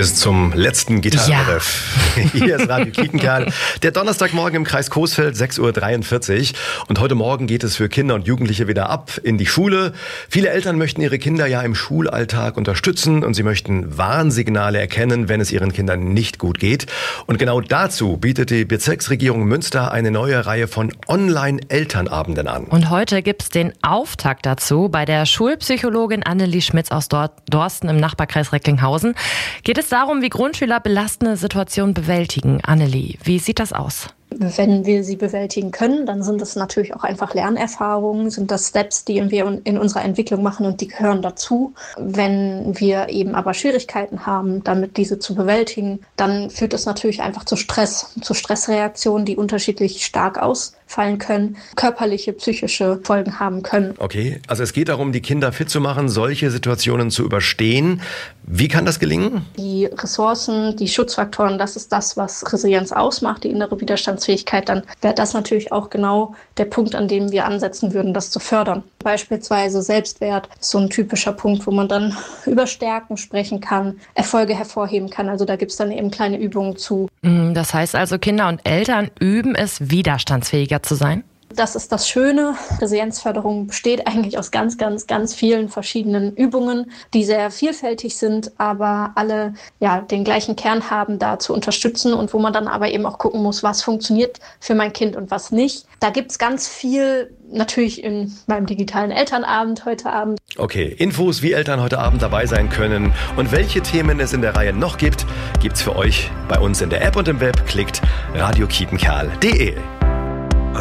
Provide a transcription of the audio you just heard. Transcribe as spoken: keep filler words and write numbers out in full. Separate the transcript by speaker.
Speaker 1: bis zum letzten Gitarrenriff. Ja. Hier ist Radio Kietenkerl. Der Donnerstagmorgen im Kreis Coesfeld, sechs Uhr dreiundvierzig. Und heute Morgen geht es für Kinder und Jugendliche wieder ab in die Schule. Viele Eltern möchten ihre Kinder ja im Schulalltag unterstützen und sie möchten Warnsignale erkennen, wenn es ihren Kindern nicht gut geht. Und genau dazu bietet die Bezirksregierung Münster eine neue Reihe von Online-Elternabenden an.
Speaker 2: Und heute gibt's den Auftakt dazu bei der Schulpsychologin Annelie Schmitz aus Dorsten im Nachbarkreis Recklinghausen. Geht es darum, wie Grundschüler belastende Situationen bewältigen. Annelie, wie sieht das aus?
Speaker 3: Wenn wir sie bewältigen können, dann sind das natürlich auch einfach Lernerfahrungen, sind das Steps, die wir in unserer Entwicklung machen und die gehören dazu. Wenn wir eben aber Schwierigkeiten haben, damit diese zu bewältigen, dann führt das natürlich einfach zu Stress, zu Stressreaktionen, die unterschiedlich stark ausfallen können, körperliche, psychische Folgen haben können.
Speaker 1: Okay, also es geht darum, die Kinder fit zu machen, solche Situationen zu überstehen. Wie kann das gelingen?
Speaker 3: Die Ressourcen, die Schutzfaktoren, das ist das, was Resilienz ausmacht, die innere Widerstandsfähigkeit. Dann wäre das natürlich auch genau der Punkt, an dem wir ansetzen würden, das zu fördern. Beispielsweise Selbstwert ist so ein typischer Punkt, wo man dann über Stärken sprechen kann, Erfolge hervorheben kann. Also da gibt es dann eben kleine Übungen zu.
Speaker 2: Das heißt also, Kinder und Eltern üben es, widerstandsfähiger zu sein?
Speaker 3: Das ist das Schöne. Resilienzförderung besteht eigentlich aus ganz, ganz, ganz vielen verschiedenen Übungen, die sehr vielfältig sind, aber alle ja den gleichen Kern haben, da zu unterstützen und wo man dann aber eben auch gucken muss, was funktioniert für mein Kind und was nicht. Da gibt's ganz viel, natürlich in meinem digitalen Elternabend heute Abend.
Speaker 1: Okay, Infos, wie Eltern heute Abend dabei sein können und welche Themen es in der Reihe noch gibt, gibt's für euch bei uns in der App und im Web. Klickt radio kietenkerl punkt de.